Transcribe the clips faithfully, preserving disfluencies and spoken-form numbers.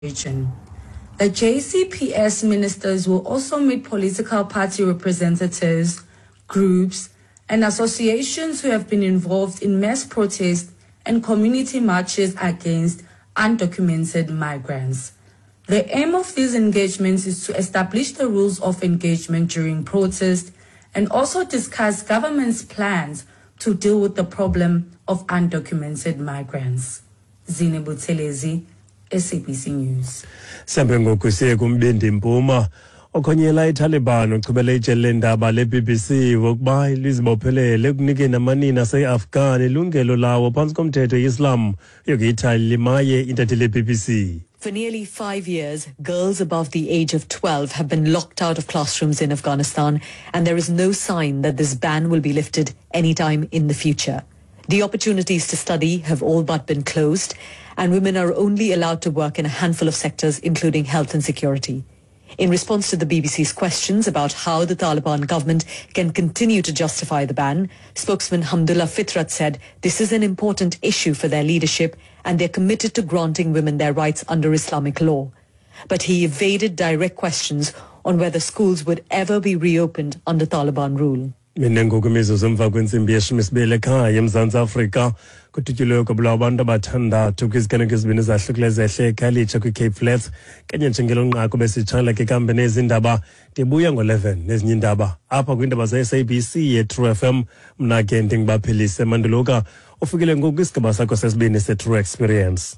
region. The J C P S ministers will also meet political party representatives, groups, and associations who have been involved in mass protests and community marches against undocumented migrants. The aim of these engagements is to establish the rules of engagement during protest and also discuss government's plans to deal with the problem of undocumented migrants. Zine Buthelezi, S A B C News. Sempengo kusiye kumbindi mpuma okhonyela iTaliban uchubele ijele lendaba le-B B C wokuba lizibophelele ekunikeni amanina ase-Afghan ilungelo lawo phantsi komthetho i-Islam yokuyithali limaye intatheli le-B B C. For nearly five years, girls above the age of twelve have been locked out of classrooms in Afghanistan, and there is no sign that this ban will be lifted anytime in the future. The opportunities to study have all but been closed, and women are only allowed to work in a handful of sectors, including health and security. In response to the B B C's questions about how the Taliban government can continue to justify the ban, spokesman Hamdullah Fitrat said this is an important issue for their leadership and they're committed to granting women their rights under Islamic law. But he evaded direct questions on whether schools would ever be reopened under Taliban rule. Minengo kumizuzu emva kwentsimbi yeshumi sibili ekhaya eMzantsi Afrika kuthutyulwe kubulawa abantu abathandathu kwizikhaneko ezibini ezahlukileyo zehle eKhayelitsha kwi-Cape Flats kanye njengelo nqaku besitshala ke kambe nezindaba ndibuya ngo-eleven nezinye indaba apha kwiindaba ze-S A B C ye-True F M mna ke ndingubaphelise Manduluka ufikile ngoku kwisigaba sakho sesibini se-True Experience.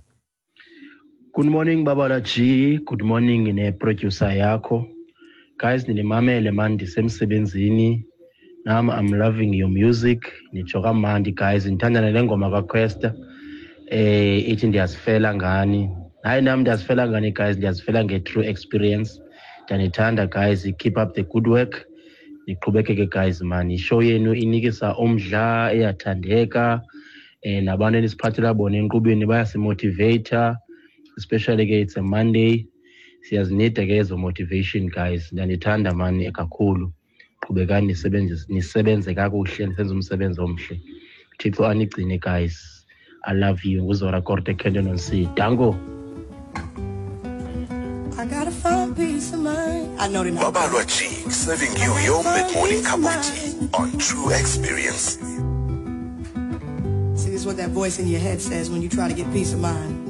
Good morning Babala G, good morning ne-producer yakho. Guys ndinimamele man ndisemsebenzini. Nam I'm loving your music. Nichoka mandi guys ngithanda le ngoma kaQuesta eh ithi ndiyazifela ngani. Hayi nami ndiyazifela ngani guys ndiyazifela nge-True Experience. Ndanithanda guys, keep up the good work. Niqhubekeke guys man. Ishow yenu inikisa umdla eyathandeka eh nabantu enisiphathela bona enqubeni bayasimotivate, especially ke it's a Monday. Siyazinida ke ezo motivation guys. Ndanithanda man ekakhulu. Qhubekani nisebenze nisebenze kakuhle nisenze umsebenzi omhle. Thixo anigcine guys. I love you. Nguzora Korte Kendon on C. Dango. I gotta find peace of mind. I know they're not. Babalwa G, serving you your mid-morning cup of tea on True Experience. See, this is what that voice in your head says when you try to get peace of mind.